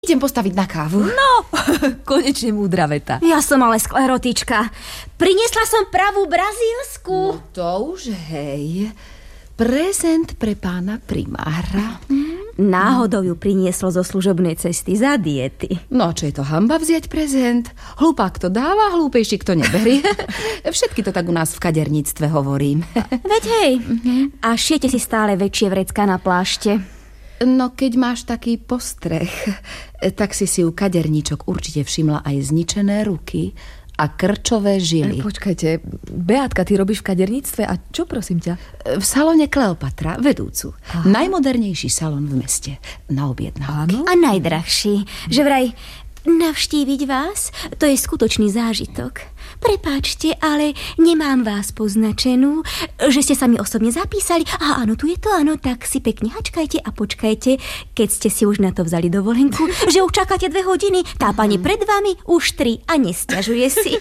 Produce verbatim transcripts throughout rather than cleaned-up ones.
Idem postaviť na kávu. No, konečne múdra veta. Ja som ale sklerotička. Priniesla som pravú brazílsku. No to už hej. Prezent pre pána primára. Náhodou ju prinieslo zo služobnej cesty za diety. No, čo je to hanba vziať prezent? Hlupák to dáva, hlúpejší kto neberie. Všetky to tak u nás v kaderníctve hovorím. Veď hej. A šiete si stále väčšie vrecká na plášte. No, keď máš taký postreh, tak si si u kaderníčok určite všimla aj zničené ruky a krčové žily. Počkajte, Beátka, ty robíš v kaderníctve a čo, prosím ťa? V salóne Kleopatra, vedúcu. Aha. Najmodernejší salón v meste. Na objednávky. A najdrahší. Že vraj navštíviť vás, to je skutočný zážitok. Prepáčte, ale nemám vás poznačenú, že ste sa mi osobne zapísali. A áno, tu je to, áno, tak si pekne hačkajte a počkajte, keď ste si už na to vzali dovolenku, že už čakáte dve hodiny, tá pani pred vami už tri a nesťažuje si.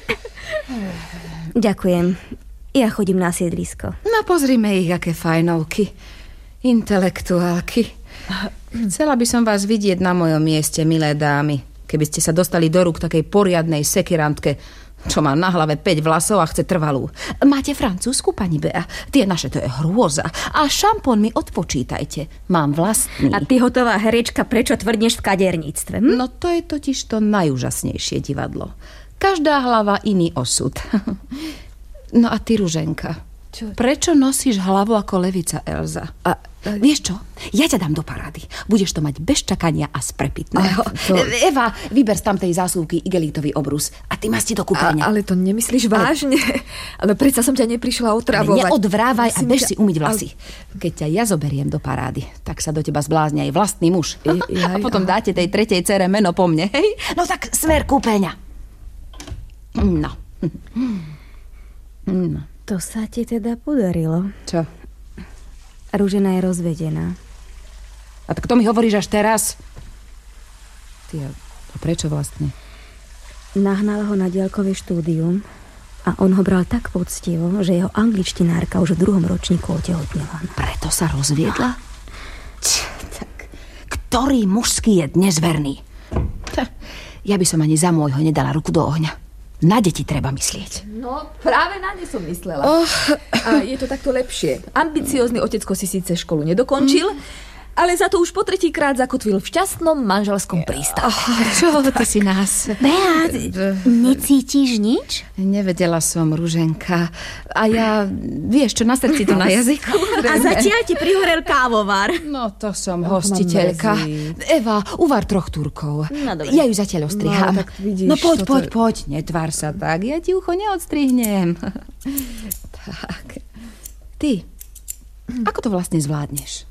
Ďakujem. Ja chodím na sídlisko. No pozrime ich, aké fajnovky. Intelektuálky. Chcela by som vás vidieť na mojom mieste, milé dámy. Keby ste sa dostali do rúk takej poriadnej sekirantke, čo má na hlave päť vlasov a chce trvalú. Máte francúzsku, pani Bea? Tie naše, to je hrôza. A šampón mi odpočítajte. Mám vlastný. A ty, hotová herečka, prečo tvrdneš v kaderníctve? Hm? No to je totiž to najúžasnejšie divadlo. Každá hlava iný osud. No a ty, Ruženka, čo? Prečo nosíš hlavu ako levica Elza? A, a vieš čo? Ja ťa dám do parády. Budeš to mať bez čakania a z prepitného. To... Eva, vyber z tamtej zásuvky igelítový obrus a ty masti do kúpeľne. Ale to nemyslíš vážne? Ale predsa som ťa neprišla otravovať. Neodvrávaj a bež ťa... si umyť vlasy. Keď ťa ja zoberiem do parády, tak sa do teba zblázni aj vlastný muž. Ja, ja, a potom dáte tej tretej dcere meno po mne. Hej? No tak smer kúpeľňa. No. No. To sa ti teda podarilo. Čo? Ružena je rozvedená. A tak to mi hovoríš až teraz? Ty, a prečo vlastne? Nahnala ho na diaľkové štúdium a on ho bral tak poctivo, že jeho angličtinárka už v druhom ročníku otehotnela. Preto sa rozviedla? Č, tak, ktorý mužský je dnes verný? Ja by som ani za môjho nedala ruku do ohňa. Na deti treba myslieť. No, práve na ne som myslela. Oh. A je to takto lepšie. Ambiciózny otecko si síce školu nedokončil, mm. ale za to už po tretíkrát zakotvil v šťastnom manželskom prístavu. Oh, čo ty si nás? Beát, necítiš nič? Nevedela som, Ruženka. A ja, vieš čo, na srdci to na jazyku. A zatiaľ ti prihorel kávovar. No to som oh, hostiteľka. Eva, uvar troch turkov. No, ja ju zatiaľ ostrihám. No, vidíš, no poď, toto... poď, poď. Netvár sa tak. Ja ti ucho neodstrihnem. Tak. Ty, ako to vlastne zvládneš?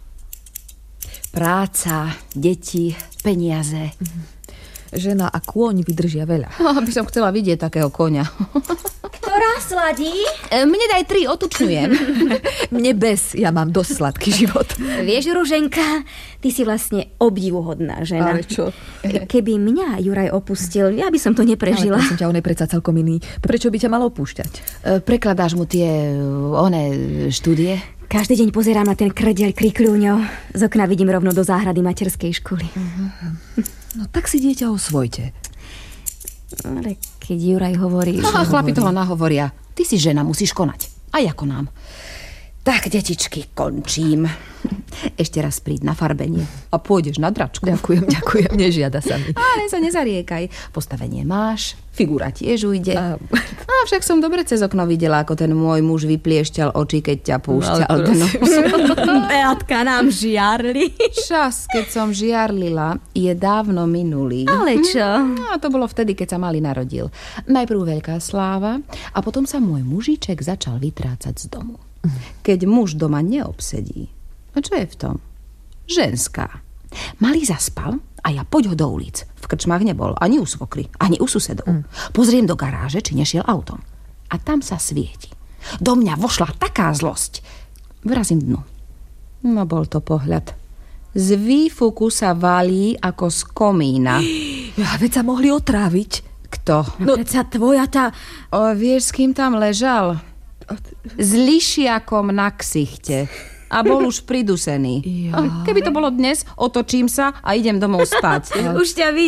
Práca, deti, peniaze. Žena a kôň vydržia veľa. Oh, by som chcela vidieť takého koňa. Ktorá sladí? Mne daj tri, otučňujem. Mne bez, ja mám dosť sladký život. Vieš, Ruženka, ty si vlastne obdivuhodná žena. Ale čo? Keby mňa Juraj opustil, ja by som to neprežila. Ale som ťa, on je predsa celkom iný. Prečo by ťa mal opúšťať? Prekladáš mu tie, one, štúdie? Každý deň pozerám na ten krdeľ krikľúňov. Z okna vidím rovno do záhrady materskej školy. Uh-huh. No tak si dieťa osvojte. Ale keď Juraj hovorí... No a chlapi toho nahovoria. Ty si žena, musíš konať. Aj ako nám. Tak, detičky, končím. Ešte raz príď na farbenie a pôjdeš na dračku. Ďakujem, ďakujem, nežiada sa mi. Ale sa nezariekaj. Postavenie máš, figúra tiež ujde. A... a však som dobre cez okno videla, ako ten môj muž vypliešťal oči, keď ťa púšťal. No, Beatka, nám žiarli. Čas, keď som žiarlila, je dávno minulý. Ale čo? A to bolo vtedy, keď sa malý narodil. Najprv veľká sláva a potom sa môj mužiček začal vytrácať z domu. Keď muž doma neobsedí, a čo je v tom? Ženská. Malý zaspal a ja poď ho do ulic. V krčmách nebol, ani u svokry, ani u susedov. Mm. Pozriem do garáže, či nešiel autom. A tam sa svieti. Do mňa vošla taká zlosť. Vrazím dnu. No bol to pohľad. Z výfuku sa valí ako z komína. Ja, veď sa mohli otráviť. Kto? No, veď sa tvoja tá... O, vieš, s kým tam ležal? S lišiakom na ksichte. a bol už pridusený. Ja. Keby to bolo dnes, otočím sa a idem domov spať. Už ťa